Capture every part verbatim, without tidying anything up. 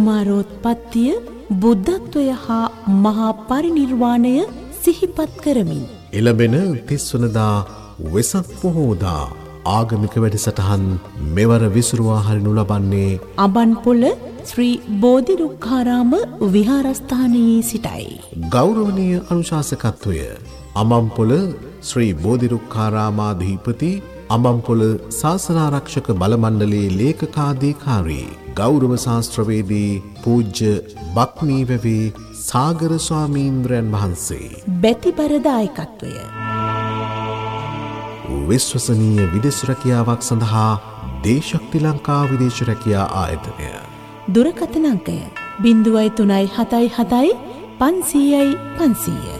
මාරෝත්පත්තිය බුද්ධත්වය හා මහා පරිනිර්වාණය සිහිපත් කරමින් එළඹෙන තිස් වනදා වෙසක් පොහෝදා ආගමික වැඩසටහන් මෙවර විසුරුවා හරිනු ලබන්නේ අබන්පොළ ශ්‍රී බෝධිරුක්ඛාරාම විහාරස්ථානයේ සිටයි. ගෞරවනීය අනුශාසකත්වය අමම්පොළ ශ්‍රී බෝධිරුක්ඛාරාමාධිපති අමම්පොළ ශාසනාරක්ෂක බල මණ්ඩලයේ ලේකකාධිකාරී ගෞරව ශාස්ත්‍රවේදී පූජ්‍ය බක්මීවැවේ සාගර ස්වාමීන්ද්‍රයන් වහන්සේ බැතිබර දායකත්වය විශ්වසනීය විදේශ රැකියාවක් සඳහා දේශක්ති ලංකා විදේශ රැකියා ආයතනය දුරකථන අංකය බිංදුවයි තුනයි හතයි හතයි පන්සීයයි පන්සීය.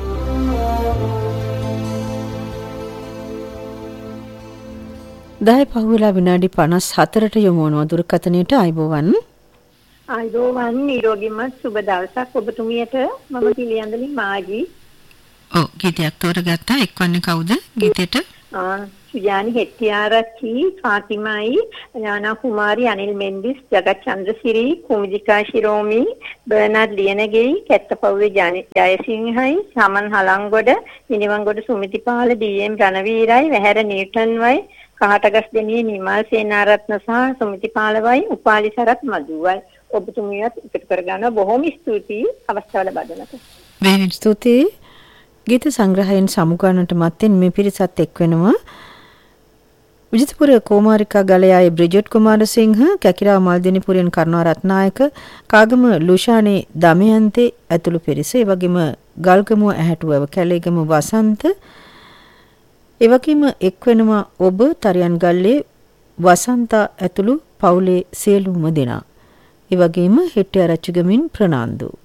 දහය පහුවෙලා විනාඩි පනස් හතරට යොමු වන දුරකථනයට අයබෝවන්. අයබෝවන් නිරෝගීමත් සුබ දවසක් ඔබතුමියට. මම පිළියන්දලි මාජී. ඔව් ගීතයක් තෝරගත්තා. එක්වන්නේ කවුද ගීතෙට? ආ සුජානි හෙට්ටිආරච්චි, ෆාතිමායි, ඥානා කුමාරි, අනිල් මෙන්ඩිස්, ජගත් චන්ද්‍රසිරි, කුමිජිකා ශිරෝමි, බර්නාඩ් ලියනගෙයි, කැත්තපව්වේ ජයසිංහයි, සමන් හලංගොඩ, මිනිවන්ගොඩ සුමිතිපාල, ඩී.එම් රණවීරයි, වැහැර නීටන්වයි, කහටගස් දෙනියේ නිමල් සේනාරත්න සහ සුමිතිපාලවයි, උපාලි සරත් මදුවයි. ඔබතුමියත් එකතු කරගන්න බොහොම ස්තුතියි අවස්ථාව ලබා දෙනට. වෙන ස්තුතියි. ගීත සංග්‍රහයෙන් සමුගන්නට මත්තෙන් මේ පිරිසත් එක් වෙනවා. විජිතපුර කෝමාරිකා ගලයායේ බ්‍රිජට් කුමාරසිංහ, කැකිරා මල්දිනිපුරෙන් කරුණා රත්නායක, කාගම ලුෂානේ දමයන්තේ ඇතුළු පිරිස, ඒ වගේම ගල්ගමුව ඇහැටුවව කැලේගම වසන්ත, ඒ වගේම එක් වෙනවා ඔබ තරියන් ගල්ලේ වසන්තා ඇතුළු පවුලේ සියලුම දෙනා. ඒ වගේම හෙට්ටිආරච්චිගමින් ප්‍රනාන්දු.